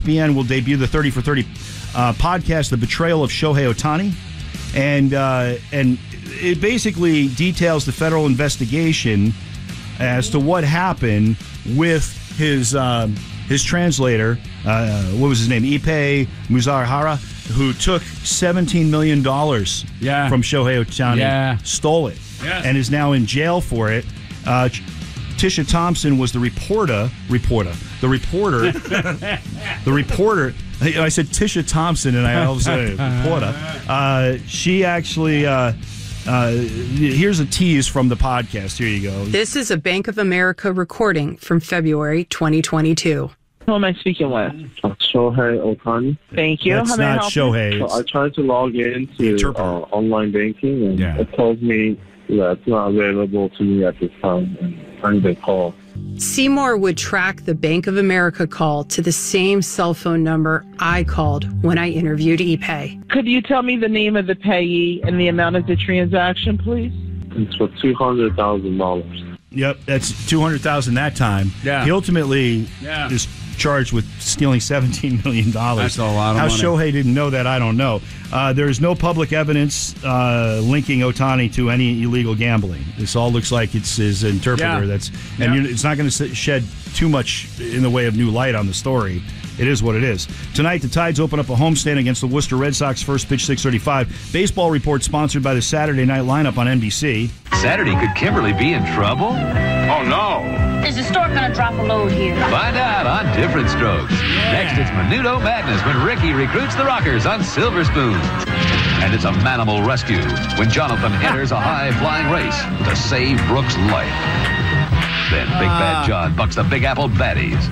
ESPN will debut the 30 for 30 podcast, The Betrayal of Shohei Ohtani. And it basically details the federal investigation as to what happened with his translator, what was his name, Ippei Muzahara, who took $17 million from Shohei Ohtani, stole it, and is now in jail for it. Tisha Thompson was the reporter. I said Tisha Thompson, and I all of a sudden reporter. She actually. Here's a tease from the podcast. Here you go. This is a Bank of America recording from February 2022. Who am I speaking with? Shohei Ohtani. Thank you. That's not Shohei. So I tried to log into online banking, and it told me that it's not available to me at this time, and I need a call. Seymour would track the Bank of America call to the same cell phone number I called when I interviewed Ippei. Could you tell me the name of the payee and the amount of the transaction, please? It's for $200,000. Yep, that's $200,000 that time. Yeah. He ultimately is charged with stealing $17 million. That's a lot of How money. Shohei didn't know that, I don't know. There is no public evidence linking Ohtani to any illegal gambling. This all looks like it's his interpreter. It's not going to shed too much in the way of new light on the story. It is what it is. Tonight, the Tides open up a homestand against the Worcester Red Sox. First pitch, 6:35. Baseball report sponsored by the Saturday Night Lineup on NBC. Saturday, could Kimberly be in trouble? Oh, no. Is the store going to drop a load here? Find out on Different Strokes. Next, it's Menudo Madness when Ricky recruits the Rockers on Silver Spoons. And it's a Manimal Rescue when Jonathan enters a high-flying race to save Brooke's life. Then Big Bad John bucks the Big Apple baddies.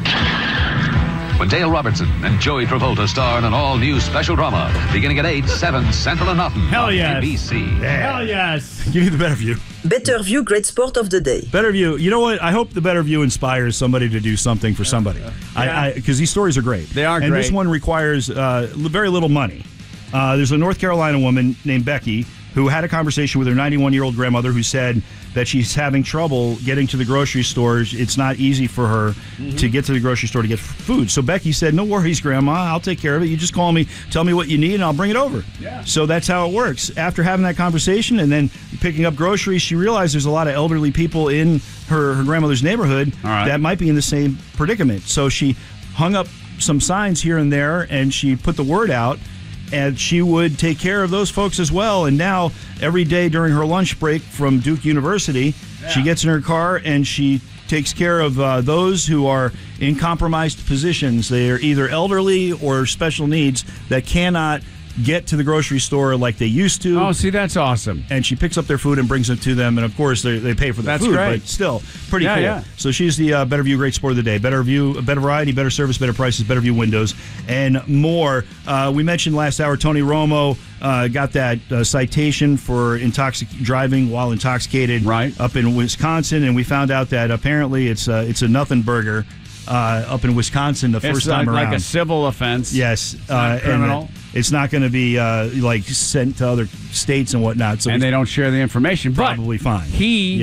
When Dale Robertson and Joey Travolta star in an all-new special drama beginning at 8, 7 Central and Mountain on ABC. Hell yes. Give me the Better View. Better View, great sport of the day. Better View. You know what? I hope the Better View inspires somebody to do something for somebody. Because these stories are great. They are great. And this one requires very little money. There's a North Carolina woman named Becky who had a conversation with her 91-year-old grandmother who said that she's having trouble getting to the grocery stores. It's not easy for her to get to the grocery store to get food. So Becky said, no worries, Grandma. I'll take care of it. You just call me, tell me what you need, and I'll bring it over. Yeah. So that's how it works. After having that conversation and then picking up groceries, she realized there's a lot of elderly people in her grandmother's neighborhood that might be in the same predicament. So she hung up some signs here and there, and she put the word out, and she would take care of those folks as well. And now, every day during her lunch break from Duke University, she gets in her car and she takes care of those who are in compromised positions. They are either elderly or special needs that cannot get to the grocery store like they used to. Oh, see, that's awesome. And she picks up their food and brings it to them, and of course they pay for the food, great. but still pretty cool. Yeah. So she's the Better View Great Sport of the Day. Better View, better variety, better service, better prices, Better View windows, and more. We mentioned last hour Tony Romo got that citation for driving while intoxicated up in Wisconsin, and we found out that apparently it's a nothing burger. Up in Wisconsin the first time around. Like a civil offense. Yes. Criminal. And it's not going to be like sent to other states and whatnot. So and they don't share the information. Probably fine. He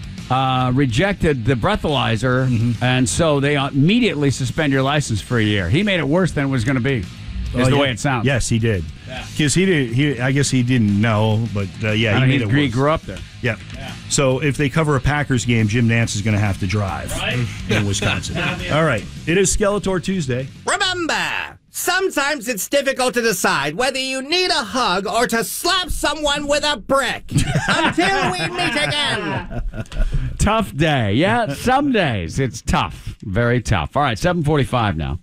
rejected the breathalyzer, and so they immediately suspend your license for a year. He made it worse than it was going to be. Is the way it sounds. Yes, he did. Because I guess he didn't know, but he made it worse. He grew up there. Yeah. So if they cover a Packers game, Jim Nantz is going to have to drive in Wisconsin. All right. It is Skeletor Tuesday. Remember, sometimes it's difficult to decide whether you need a hug or to slap someone with a brick. Until we meet again. Tough day. Yeah, some days it's tough. Very tough. All right, 7:45 now.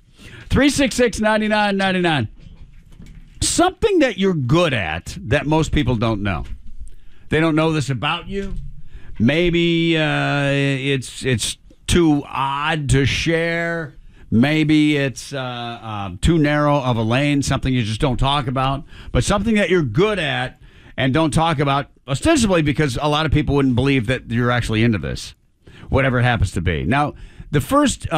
366-9999. Something that you're good at that most people don't know. They don't know this about you. Maybe it's too odd to share. Maybe it's too narrow of a lane, something you just don't talk about. But something that you're good at and don't talk about, ostensibly because a lot of people wouldn't believe that you're actually into this, whatever it happens to be. Now, the first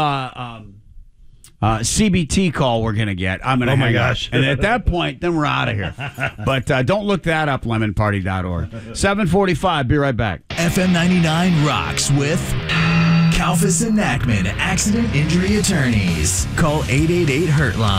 CBT call we're going to get, I'm going to hang up. And at that point, then we're out of here. But don't look that up, lemonparty.org. 7:45, be right back. FM 99 rocks with Alphys and Nachman Accident Injury Attorneys. Call 888-HURTLINE.